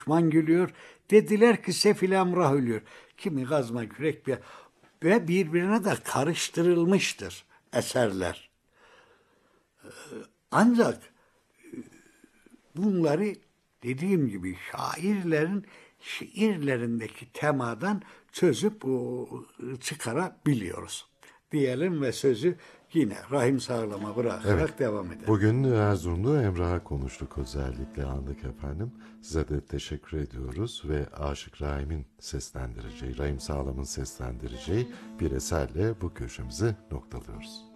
düşman gülüyor. Dediler ki Sefil Emrah ölüyor. Kimi kazma kürek bir ve birbirine de karıştırılmıştır eserler. Ancak bunları dediğim gibi şairlerin şiirlerindeki temadan çözüp çıkarabiliyoruz. Diyelim ve sözü yine Rahim Sağlam'a bırakarak Evet. devam edelim. Bugün Erzurumlu Emrah'a konuştuk, özellikle andık efendim. Size de teşekkür ediyoruz ve Aşık Rahim'in seslendireceği, Rahim Sağlam'ın seslendireceği bir eserle bu köşemizi noktalıyoruz.